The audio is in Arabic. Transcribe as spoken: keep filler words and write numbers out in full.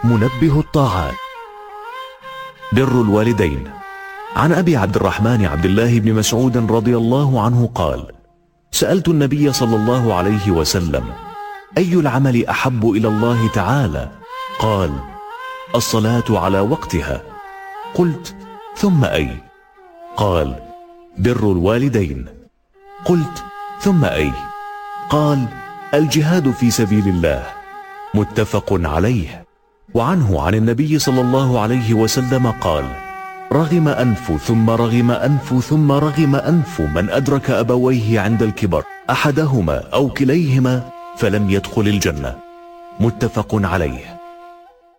منبه الطاعات. بر الوالدين. عن أبي عبد الرحمن عبد الله بن مسعود رضي الله عنه قال: سألت النبي صلى الله عليه وسلم: أي العمل أحب إلى الله تعالى؟ قال: الصلاة على وقتها. قلت: ثم أي؟ قال: بر الوالدين. قلت: ثم أي؟ قال: الجهاد في سبيل الله. متفق عليه. وعنه عن النبي صلى الله عليه وسلم قال: رغم أنف ثم رغم أنف ثم رغم أنف من أدرك أبويه عند الكبر أحدهما أو كليهما فلم يدخل الجنة. متفق عليه.